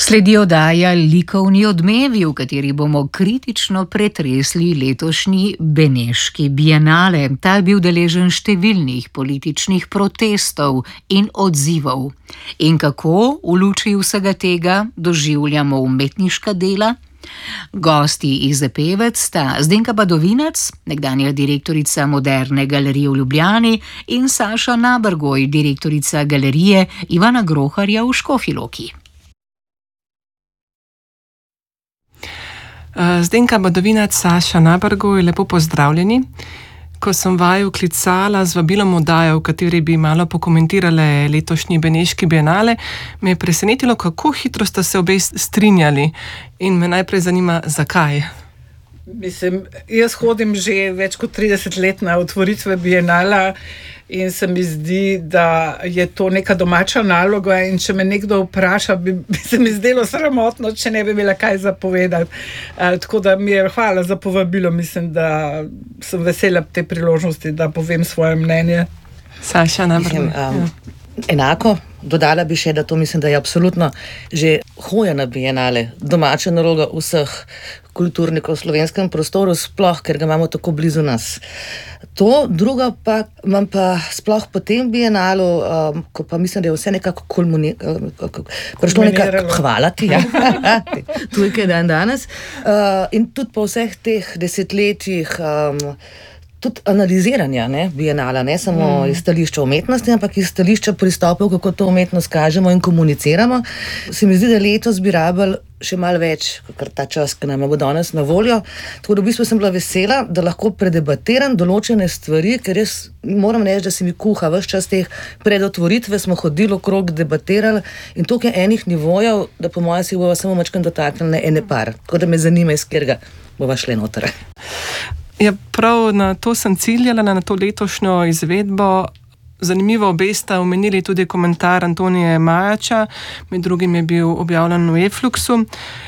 Sledi oddaja Likovni odmevi, v kateri bomo kritično pretresli letošnji Beneški bienale. Ta je bil deležen številnih političnih protestov in odzivov. In kako v luči vsega tega doživljamo umetniška dela? Gosti iz Pevec sta Zdenka Badovinac, nekdanja direktorica Moderne galerije v Ljubljani, in Saša Nabergoj, direktorica galerije Ivana Groharja v Škofji Loki. Zdenka Badovinac, Saša Nabergoj, lepo pozdravljeni. Ko sem vaju klicala z vabilom oddaje, v kateri bi malo pokomentirale letošnji Beneški bienale, me je presenetilo, kako hitro sta se obe strinjali. In me najprej zanima, zakaj? Jaz hodim že več kot 30 let na otvoritve bienala in se mi zdi, da je to neka domača naloga, in če me nekdo vpraša, bi se mi zdelo sramotno, če ne bi imela kaj za povedati. Tako da mi je hvala za povabilo, mislim, da sem vesela te priložnosti, da povem svoje mnenje. Saša Nabergoj. Enako, dodala bi še, da to mislim, da je absolutno že hoja na bienale, domača naloga vseh kulturnikov v slovenskem prostoru, sploh, ker ga imamo tako blizu nas. To, druga pa imam pa sploh po tem bienalu, ko pa mislim, da je vse nekako prišlo nekako hvalati, ja. Tu je dan danes. In tudi po vseh teh desetletjih tudi analiziranja bienala, ne samo iz stališča umetnosti, ampak iz stališča pristopov, kako to umetnost kažemo in komuniciramo. Se mi zdi, da letos bi rabili še malo več, kar ta čas, ki nam bo danes na voljo. Tako da v bistvu sem bila vesela, da lahko predebatiram določene stvari, ker res moram reči, da se mi kuha ves čas teh predotvoritve, smo hodili okrog, debatirali in toliko je enih nivojev, da po mojem si bova samo mačkam dotaknili ene par. Tako da me zanima, iz katerega bova šle noter. Ja, prav na to sem ciljala, na to letošnjo izvedbo. Zanimivo, obe sta omenili tudi komentar Antonije Majača, med drugim je bil objavljen v Efluxu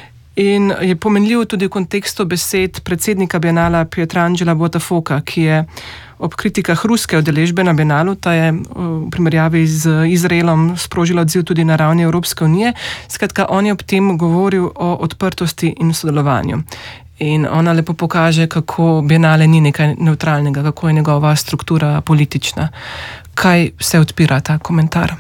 in je pomenljiv tudi v kontekstu besed predsednika bienala Pietrangela Botafoga, ki je ob kritikah ruske udeležbe na bienalu, ta je v primerjavi z Izraelom sprožila odziv tudi na ravni Evropske unije. Skratka, on je ob tem govoril o odprtosti in sodelovanju. In ona lepo pokaže, kako bienale ni nekaj nevtralnega, kako je njegova struktura politična. Kaj se odpira ta komentar?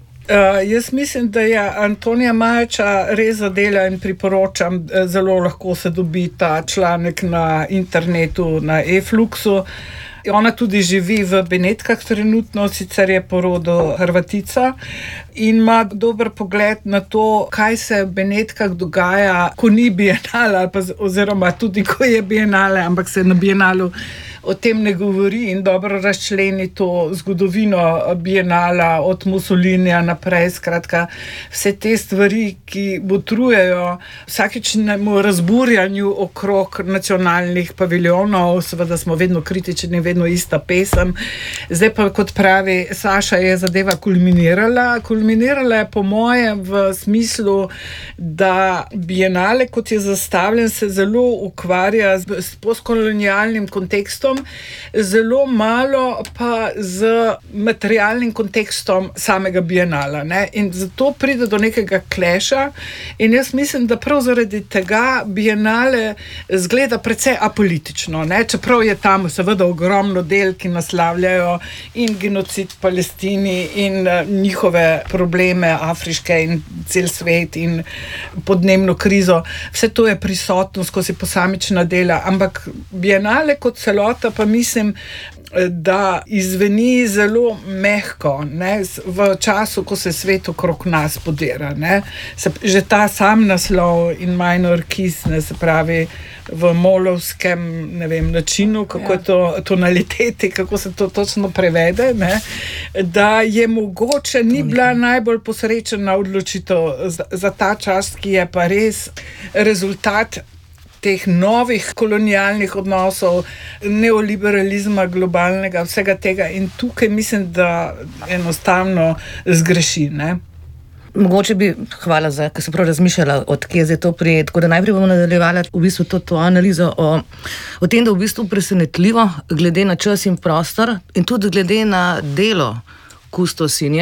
Jaz mislim, da je Antonija Majača res zadela in priporočam, zelo lahko se dobi ta članek na internetu, na Efluxu. Ona tudi živi v Benetkah trenutno, sicer je po rodu Hrvatica in ima dober pogled na to, kaj se v Benetkah dogaja, ko ni bienala, oziroma tudi ko je bienale, ampak se na bienalu o tem ne govori, in dobro razčleni to zgodovino bienala od Mussolinija naprej. Skratka, vse te stvari, ki botrujejo vsakičnemu razburjanju okrog nacionalnih paviljonov. Seveda smo vedno kritični, vedno ista pesem. Zdaj pa, kot pravi Saša, je zadeva kulminirala. Kulminirala je po mojem v smislu, da bienale, kot je zastavljen, se zelo ukvarja s postkolonialnim kontekstom, zelo malo pa z materialnim kontekstom samega bienala, ne? In zato pride do nekega kleša in jaz mislim, da prav zaradi tega bienale zgleda precej apolitično, ne? Čeprav je tam seveda ogromno del, ki naslavljajo in genocid v Palestini in njihove probleme afriške in cel svet in podnebno krizo. Vse to je prisotno skozi posamična dela, ampak bienale kot celota pa mislim, da izveni zelo mehko, ne, v času, ko se svet okrog nas podira, ne. Že ta sam naslov In minor keys, ne, se pravi v molovskem, ne vem, načinu, kako je to tonaliteti, kako se to točno prevede, ne, da je mogoče ni bila najbolj posrečena odločitev za ta čas, ki je pa res rezultat teh novih kolonialnih odnosov, neoliberalizma globalnega, vsega tega, in tukaj mislim, da enostavno zgreši, ne. Mogoče bi, hvala za, ker sem prav razmišljala, od kje zdaj to prije, tako da najprej bomo nadaljevala v bistvu to analizo o tem, da v bistvu presenetljivo, glede na čas in prostor in tudi glede na delo kustosinje,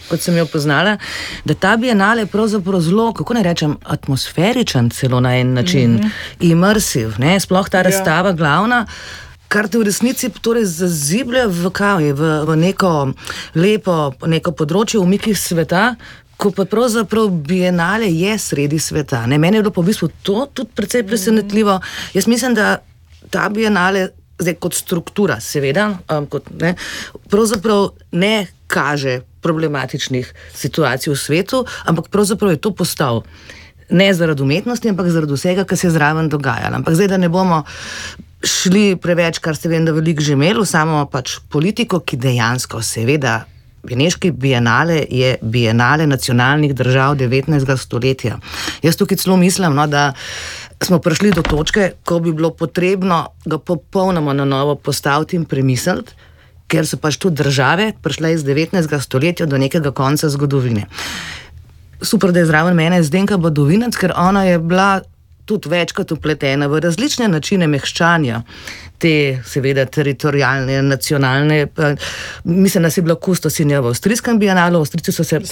kot sem jo poznala, da ta bienale je pravzaprav zelo, kako ne rečem, atmosferičen celo na en način, imersiv, ne, sploh ta razstava glavna, kar te v resnici torej zaziblja v neko lepo, neko področje umikih sveta, ko pa pravzaprav bienale je sredi sveta. Ne? Meni je bilo po bistvu to tudi precej presenetljivo. Jaz mislim, da ta bienale, zdaj kot struktura, seveda, pravzaprav ne kaže problematičnih situacij v svetu, ampak pravzaprav je to postal. Ne zaradi umetnosti, ampak zaradi vsega, kar se je zraven dogajalo. Ampak zdaj, da ne bomo šli preveč, kar ste vem, da veliko že imeli, samo pač politiko, ki dejansko seveda Beneški bienale je bienale nacionalnih držav 19. stoletja. Jaz tukaj celo mislim, da smo prišli do točke, ko bi bilo potrebno ga popolnoma na novo postaviti in premisliti, ker so pač tudi države prišle iz 19. stoletja do nekega konca zgodovine. Super, da je zraven mene Zdenka Badovinac, ker ona je bila tudi večkrat vpletena v različne načine mehčanja, te seveda teritorijalne, nacionalne, mislim, da si bila kustosinja v avstrijskem bienalu, Avstrijci so se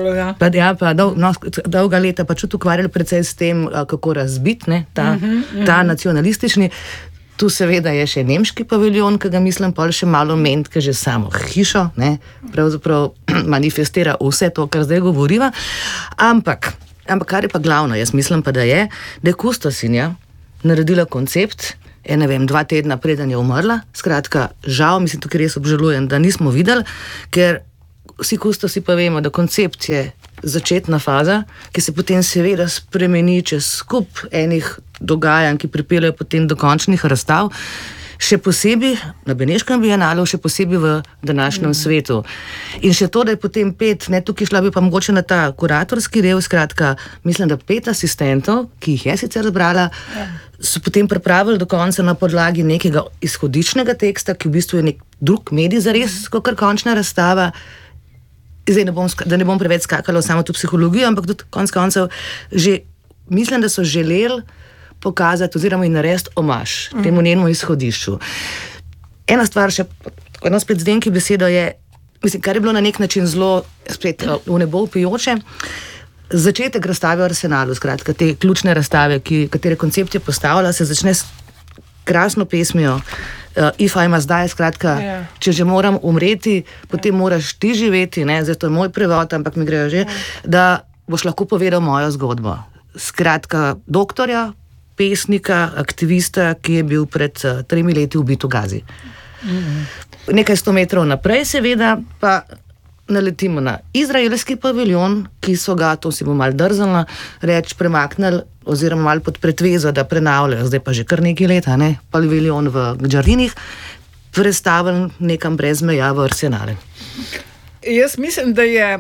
dolga leta pač tudi ukvarjali precej s tem, kako razbiti, ne, ta nacionalistični. Tu seveda je še nemški paviljon, ki ga mislim pa še malo ment, ki že samo hišo, ne, pravzaprav manifestira vse to, kar zdaj govoriva, ampak kar je pa glavno, jaz mislim pa, da je kustosinja naredila koncept, 2 tedna preden je umrla, skratka, žal, mislim, tukaj res obžalujem, da nismo videli, ker vsi kustosi pa vemo, da koncept je začetna faza, ki se potem seveda spremeni čez skup enih dogajanj, ki pripeljajo potem do končnih razstav, še posebej na Beneškem bienalu, še posebej v današnjem svetu. In še to, da je potem 5, tukaj šla bi pa mogoče na ta kuratorski del, skratka, mislim, da 5 asistentov, ki jih je sicer zbrala, so potem pripravili do konca na podlagi nekega izhodičnega teksta, ki v bistvu je nek drug medij zares, kakor končna razstava. Zdaj da ne bom preveč skakala v samo to psihologijo, ampak tudi konec koncev že mislim, da so želeli pokazati oziroma in narediti omaž temu njenemu izhodišču. Ena stvar še, spet Zdenki besedo je, mislim, kar je bilo na nek način zelo spet v nebo vpijoče, začetek razstave v Arsenalu, skratka, te ključne razstave, katere koncept je postavila, se začne s krasno pesmijo If I Must Die, skratka, če že moram umreti, potem moraš ti živeti, ne, zdaj to je moj prevod, ampak mi grejo že, da boš lahko povedal mojo zgodbo. Skratka, doktorja, pesnika, aktivista, ki je bil pred 3 leti ubit v Gazi. Nekaj 100 metrov naprej, seveda, pa naletimo na izraelski paviljon, ki so ga, to si bo malo drznila, premaknili oziroma malo pod pretvezo, da prenavljajo, zdaj pa že kar nekaj leta, ne, paviljon v Gžarinih, prestavljen nekam brez meja v Arsenale. Jaz mislim, da je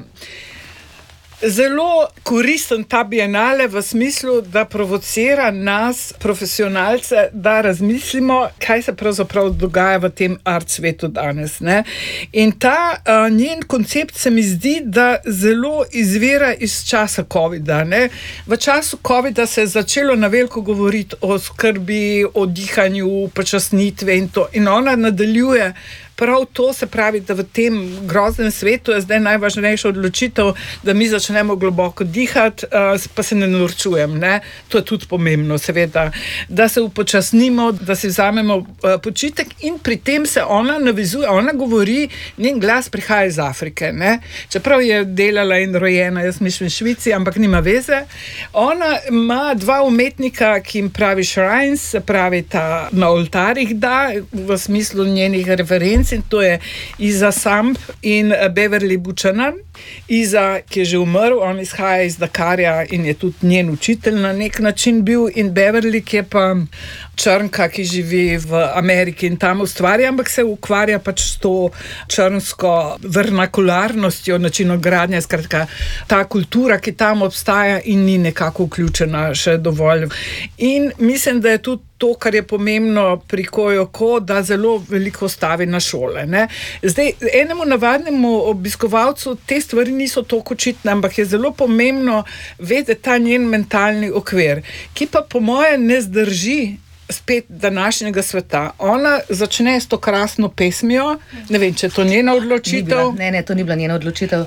zelo koristen ta bienale v smislu, da provocira nas, profesionalce, da razmislimo, kaj se pravzaprav dogaja v tem art svetu danes. Ne? In ta njen koncept se mi zdi, da zelo izvira iz časa covida. Ne? V času covida se je začelo na veliko govoriti o skrbi, o dihanju, počasnitve in to. In ona nadaljuje prav to, se pravi, da v tem groznem svetu je zdaj najvažnejša odločitev, da mi začnemo globoko dihati, pa se ne norčujem. Ne? To je tudi pomembno, seveda, da se upočasnimo, da si vzamemo počitek in pri tem se ona navizuje, ona govori, njen glas prihaja iz Afrike. Ne? Čeprav je delala in rojena, jaz mislim v Švici, ampak nima veze. Ona ima 2 umetnika, ki jim pravi shrines, se pravi ta na oltarih da, v smislu njenih referenc, in to je Iza Samb in Beverly Buchanan. Iza, ki je že umrl, on izhaja iz Dakarja in je tudi njen učitelj na nek način bil, in Beverly, ki je pa črnka, ki živi v Ameriki in tam ustvarja, ampak se ukvarja pač s to črnsko vernakularnostjo, načinom gradnje, skratka, ta kultura, ki tam obstaja in ni nekako vključena še dovolj. In mislim, da je tudi to, kar je pomembno pri Kojoko, da zelo veliko stavi na šole. Ne? Zdaj, enemu navadnemu obiskovalcu te stvari niso toliko očitne, ampak je zelo pomembno vedeti ta njen mentalni okvir, ki pa po moje ne zdrži spet današnjega sveta. Ona začne s to krasno pesmijo, ne vem, če je to njena odločitev. Ne, to ni bila njena odločitev.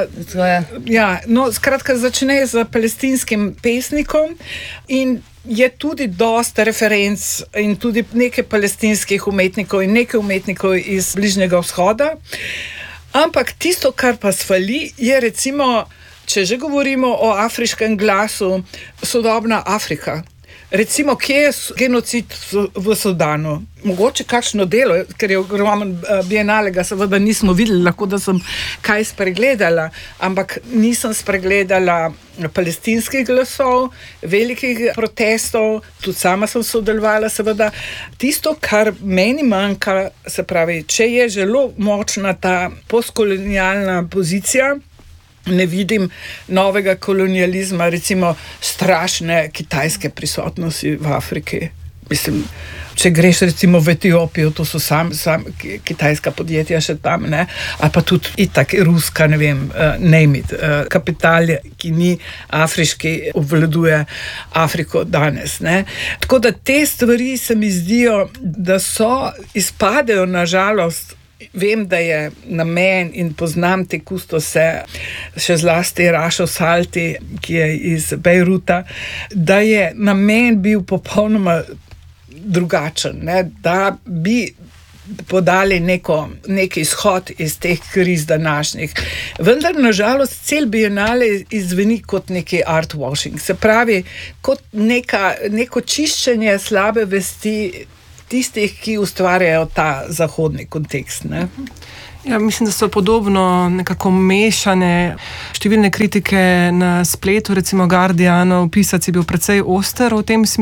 Skratka, začne z palestinskim pesnikom in je tudi dosta referenc in tudi nekaj palestinskih umetnikov in nekaj umetnikov iz Bližnjega vzhoda. Ampak tisto, kar pa svali, je recimo, če že govorimo o afriškem glasu, sodobna Afrika. Recimo, kje je genocid v Sudanu? Mogoče kakšno delo, ker je ogromen bienalega, seveda nismo videli, lahko da sem kaj spregledala, ampak nisem spregledala palestinskih glasov, velikih protestov, tudi sama sem sodelovala, seveda. Tisto, kar meni manjka, se pravi, če je zelo močna ta postkolonialna pozicija, ne vidim novega kolonializma, recimo strašne kitajske prisotnosti v Afriki. Mislim, če greš recimo v Etiopijo, to so sam kitajska podjetja še tam, ne? Ali pa tudi itak ruska, ne vem, name it, kapital, ki ni afriški, obvladuje Afriko danes, ne? Tako da te stvari se mi zdijo, da izpadejo na žalost. Vem, da je namen in poznam te kustose, še zlasti Rašo Salti, ki je iz Bejruta, da je namen bil popolnoma drugačen, ne? Da bi podali neki izhod iz teh kriz današnjih. Vendar, nažalost, cel bienale izveni kot neki art washing, se pravi, kot neko čiščenje slabe vesti tistih, ki ustvarjajo ta zahodni kontekst, ne? Ja, mislim, da so podobno nekako mešane številne kritike na spletu, recimo Guardianov pisac je bil precej oster v tem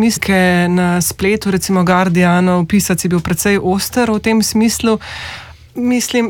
smislu. Mislim,